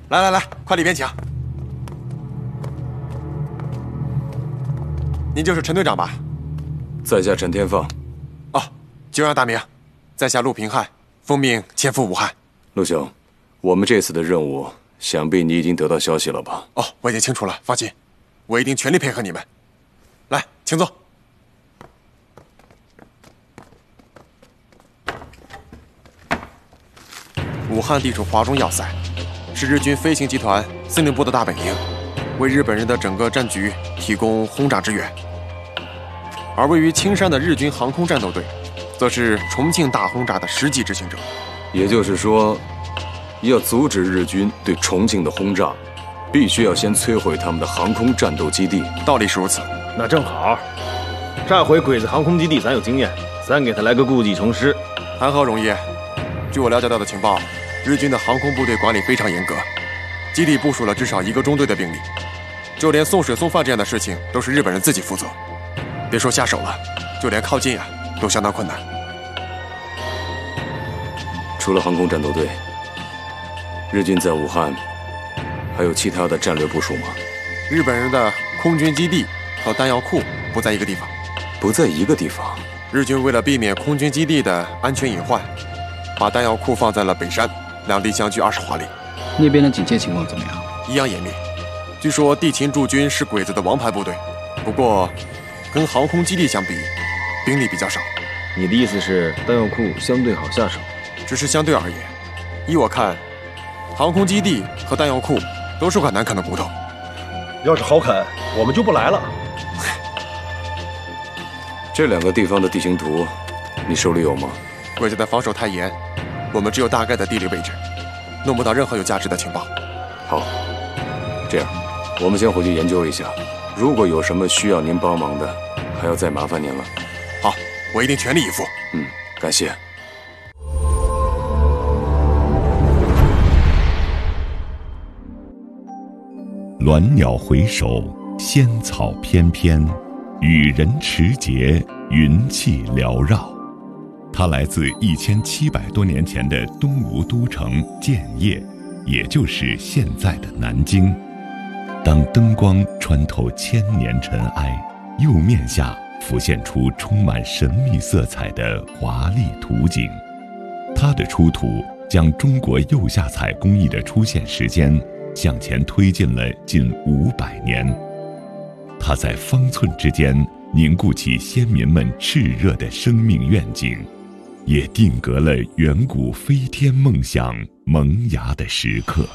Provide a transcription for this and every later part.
来，快里边请。您就是陈队长吧？ 在下陈天放。 哦，久仰大名，在下陆平汉，奉命前赴武汉。 陆兄，我们这次的任务，想必你已经得到消息了吧？ 哦，我已经清楚了，放心，我一定全力配合你们。来，请坐。武汉地处华中要塞，是日军飞行集团司令部的大本营，为日本人的整个战局提供轰炸支援。而位于青山的日军航空战斗队，则是重庆大轰炸的实际执行者。 也就是说，要阻止日军对重庆的轰炸，必须要先摧毁他们的航空战斗基地。 道理是如此。 那正好，这回鬼子航空基地咱有经验，咱给他来个故技重施。 谈何容易？据我了解到的情报，日军的航空部队管理非常严格，基地部署了至少1个中队的兵力，就连送水送饭这样的事情都是日本人自己负责。别说下手了，就连靠近都相当困难。 除了航空战斗队，日军在武汉还有其他的战略部署吗？ 日本人的空军基地和弹药库不在一个地方。 不在一个地方。 日军为了避免空军基地的安全隐患，把弹药库放在了北山，两地相距20华里。 那边的警戒情况怎么样？ 一样严密。据说地勤驻军是鬼子的王牌部队，不过跟航空基地相比，兵力比较少。 你的意思是弹药库相对好下手？ 只是相对而言，依我看，航空基地和弹药库都是块难啃的骨头。 要是好啃，我们就不来了。 这2个地方的地形图，你手里有吗？ 鬼子的防守太严，我们只有大概的地理位置，弄不到任何有价值的情报。 好，这样，我们先回去研究一下，如果有什么需要您帮忙的，还要再麻烦您了。 好，我一定全力以赴。 感谢。 鸾鸟回首，仙草翩翩，羽人持节，云气缭绕。它来自1700多年前的东吴都城建业，也就是现在的南京。当灯光穿透千年尘埃，釉面下浮现出充满神秘色彩的华丽图景。它的出土将中国釉下彩工艺的出现时间向前推进了近500年，它在方寸之间凝固起先民们炽热的生命愿景，也定格了远古飞天梦想萌芽的时刻。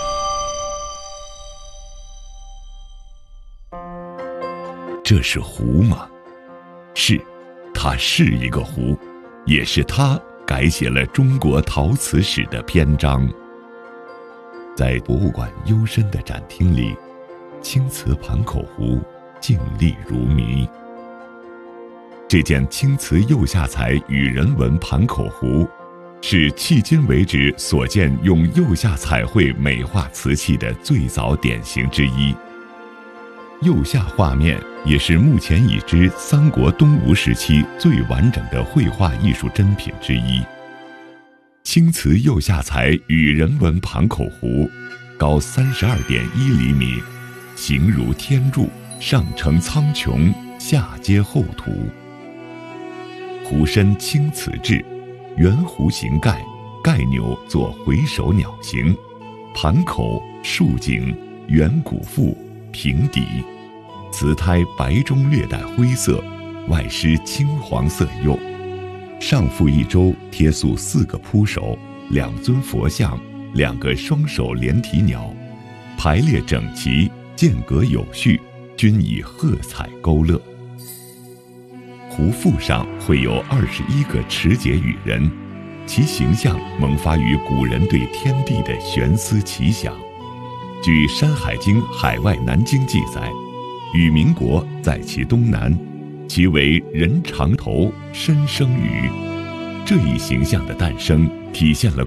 这是湖吗？是，它是一个湖，也是它改写了中国陶瓷史的篇章。在博物馆幽深的展厅里，青瓷盘口壶静立如谜。这件青瓷釉下彩羽人纹盘口壶，是迄今为止所见用釉下彩绘美化瓷器的最早典型之一。釉下画面也是目前已知三国东吴时期最完整的绘画艺术珍品之一。青瓷釉下彩羽人纹盘口壶，高32.1厘米，形如天柱，上承苍穹，下接厚涂。壶身青瓷质，圆弧形盖，盖钮作回首鸟形，盘口竖颈，圆鼓腹，平底，瓷胎白中略带灰色，外施青黄色釉。上覆一周贴塑4个铺首，2尊佛像，2个双手连体鸟，排列整齐，间隔有序，均以褐彩勾勒。壶腹上绘有21个持节羽人，其形象萌发于古人对天地的悬思奇想。据《山海经·海外南经》记载，羽民国在其东南，其为人长头，身生羽。这一形象的诞生，体现了